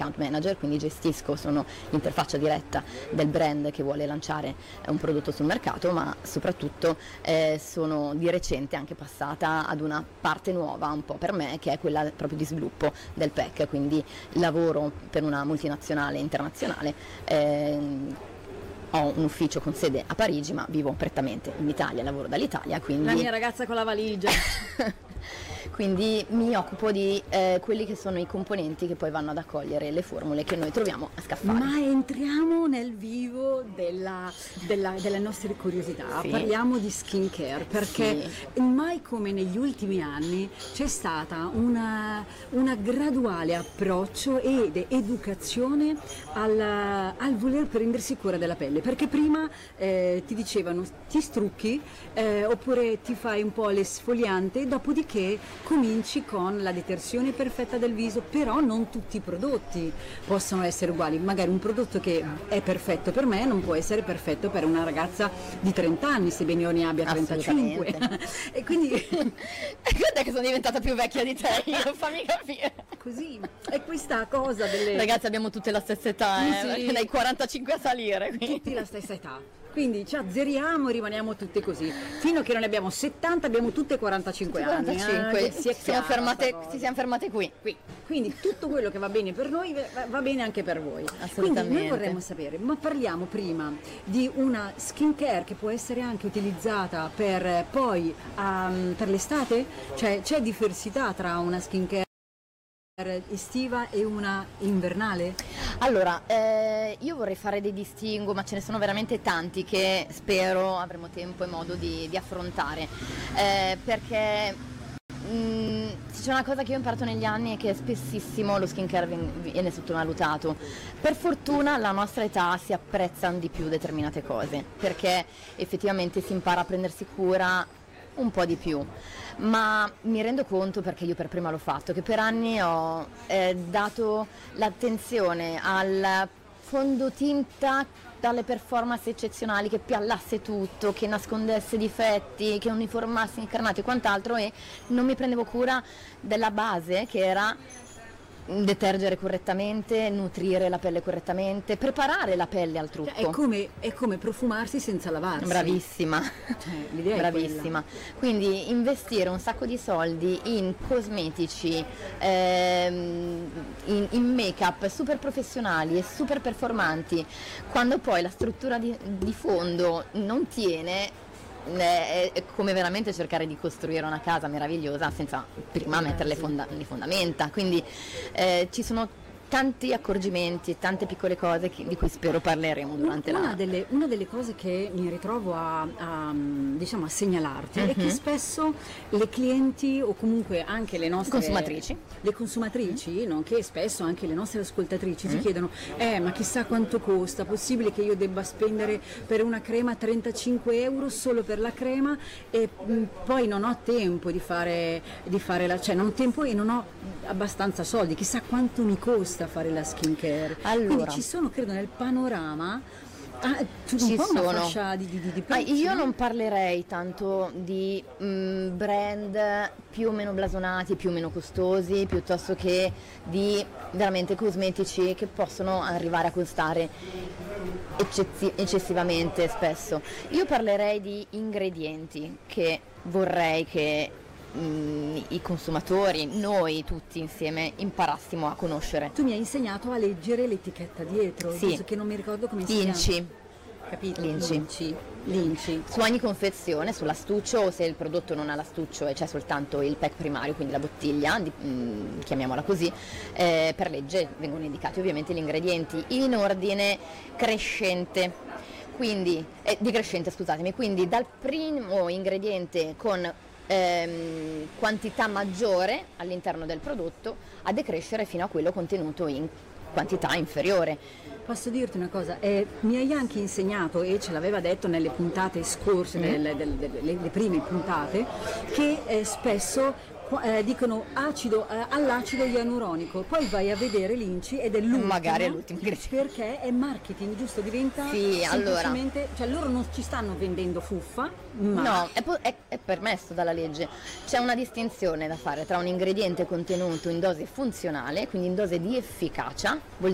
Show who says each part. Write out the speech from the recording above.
Speaker 1: account manager, quindi sono l'interfaccia diretta del brand che vuole lanciare un prodotto sul mercato, ma soprattutto sono di recente anche passata ad una parte nuova un po' per me, che è quella proprio di sviluppo del PEC, quindi lavoro per una multinazionale internazionale. Ho un ufficio con sede a Parigi, ma vivo prettamente in Italia, lavoro dall'Italia, quindi...
Speaker 2: La mia ragazza con la valigia.
Speaker 1: Quindi mi occupo di quelli che sono i componenti che poi vanno ad accogliere le formule che noi troviamo a Scaffale.
Speaker 2: Ma entriamo nel vivo delle nostre curiosità,
Speaker 1: sì.
Speaker 2: Parliamo di skincare, perché sì, mai come negli ultimi anni c'è stata una graduale approccio ed educazione al voler prendersi cura della pelle, perché prima ti dicevano ti strucchi oppure ti fai un po' l'esfoliante, dopodiché cominci con la detersione perfetta del viso, però non tutti i prodotti possono essere uguali. Magari un prodotto che è perfetto per me non può essere perfetto per una ragazza di 30 anni, sebbene io ne abbia 35. E quindi
Speaker 1: guarda che sono diventata più vecchia di te, io, fammi capire.
Speaker 2: Così è questa cosa delle...
Speaker 1: Ragazzi, abbiamo tutte la stessa età,
Speaker 2: sì,
Speaker 1: dai 45 a salire. Quindi.
Speaker 2: Tutti la stessa età. Quindi ci azzeriamo e rimaniamo tutte così. Fino a che non ne abbiamo 70 abbiamo tutte 45 anni.
Speaker 1: 45, ci siamo fermate qui.
Speaker 2: Quindi tutto quello che va bene per noi va bene anche per voi.
Speaker 1: Assolutamente.
Speaker 2: Quindi noi vorremmo sapere, ma parliamo prima di una skincare che può essere anche utilizzata per poi per l'estate? Cioè c'è diversità tra una skincare estiva e una invernale?
Speaker 1: Allora, io vorrei fare dei distinguo, ma ce ne sono veramente tanti che spero avremo tempo e modo di affrontare, perché c'è una cosa che io ho imparato negli anni è che spessissimo lo skincare viene sottovalutato. Per fortuna alla nostra età si apprezzano di più determinate cose, perché effettivamente si impara a prendersi cura un po' di più, ma mi rendo conto, perché io per prima l'ho fatto, che per anni ho dato l'attenzione al fondotinta dalle performance eccezionali, che piallasse tutto, che nascondesse difetti, che uniformasse incarnati e quant'altro, e non mi prendevo cura della base, che era detergere correttamente, nutrire la pelle correttamente, preparare la pelle al trucco.
Speaker 2: Cioè, è come profumarsi senza lavarsi.
Speaker 1: Bravissima,
Speaker 2: l'idea
Speaker 1: bravissima. Quindi investire un sacco di soldi in cosmetici, in make-up super professionali e super performanti, quando poi la struttura di fondo non tiene, è come veramente cercare di costruire una casa meravigliosa senza prima mettere le fondamenta. Quindi ci sono tanti accorgimenti, tante piccole cose di cui spero parleremo durante
Speaker 2: una delle cose che mi ritrovo a segnalarti è che spesso le clienti, o comunque anche le nostre consumatrici, nonché spesso anche le nostre ascoltatrici ci chiedono ma chissà quanto costa, possibile che io debba spendere per una crema 35 euro solo per la crema e poi non ho tempo di fare non ho tempo e non ho abbastanza soldi, chissà quanto mi costa fare la skincare.
Speaker 1: Allora,
Speaker 2: quindi ci sono, credo, nel panorama una fascia di prezzi.
Speaker 1: Io non parlerei tanto di brand più o meno blasonati, più o meno costosi, piuttosto che di veramente cosmetici che possono arrivare a costare eccessivamente spesso. Io parlerei di ingredienti che vorrei che i consumatori, noi tutti insieme, imparassimo a conoscere.
Speaker 2: Tu mi hai insegnato a leggere l'etichetta dietro,
Speaker 1: sì,
Speaker 2: che non mi ricordo come si chiama. Capito? Linci.
Speaker 1: Su ogni confezione, sull'astuccio, o se il prodotto non ha l'astuccio e c'è soltanto il pack primario, quindi la bottiglia, chiamiamola così, per legge vengono indicati ovviamente gli ingredienti in ordine crescente. Quindi, decrescente, scusatemi, quindi dal primo ingrediente con quantità maggiore all'interno del prodotto a decrescere fino a quello contenuto in quantità inferiore.
Speaker 2: Posso dirti una cosa? Mi hai anche insegnato, e ce l'aveva detto nelle puntate scorse, le prime puntate, che spesso dicono all'acido ialuronico, poi vai a vedere l'INCI ed è l'ultimo.
Speaker 1: Magari è l'ultimo
Speaker 2: perché è marketing, giusto? Diventa
Speaker 1: sì, allora,
Speaker 2: cioè loro non ci stanno vendendo fuffa, ma
Speaker 1: no, è permesso dalla legge. C'è una distinzione da fare tra un ingrediente contenuto in dose funzionale, quindi in dose di efficacia, vuol